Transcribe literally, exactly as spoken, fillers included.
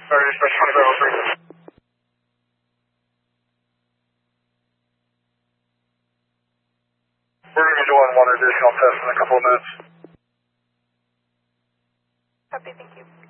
Sorry, dispatch twenty-five oh three. We're going to be doing one additional test in a couple of minutes. Copy, thank you.